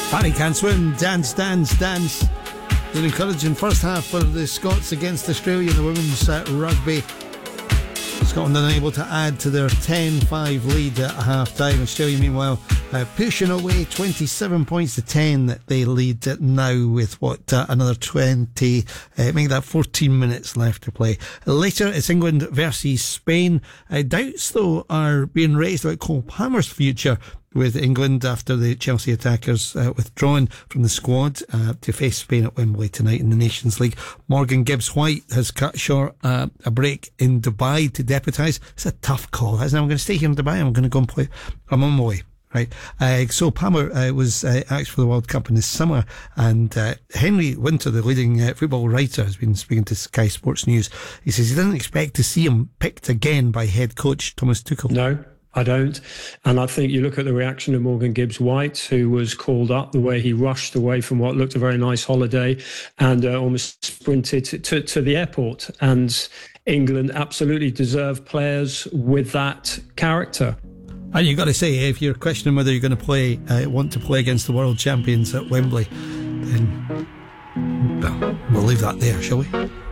Barry Can't Swim, Dance, Dance, Dance. An encouraging first half for the Scots against Australia in the women's rugby. Scotland unable to add to their 10-5 lead at half-time. Australia, meanwhile, pushing away 27 points to 10 that they lead now with, another 20, make that 14 minutes left to play. Later, it's England versus Spain. Doubts, though, are being raised about Cole Palmer's future with England after the Chelsea attackers withdrawn from the squad to face Spain at Wembley tonight in the Nations League. Morgan Gibbs-White has cut short a break in Dubai to deputise. It's a tough call, isn't it? I'm going to stay here in Dubai. I'm going to go and play. I'm on my way. Right. So Palmer was asked for the World Cup in the summer, and Henry Winter, the leading football writer, has been speaking to Sky Sports News. He says he doesn't expect to see him picked again by head coach Thomas Tuchel. No, I don't. And I think you look at the reaction of Morgan Gibbs-White, who was called up, the way he rushed away from what looked a very nice holiday and almost sprinted to the airport. And England absolutely deserve players with that character. And you've got to say, if you're questioning whether you're going to want to play against the world champions at Wembley, then we'll leave that there, shall we?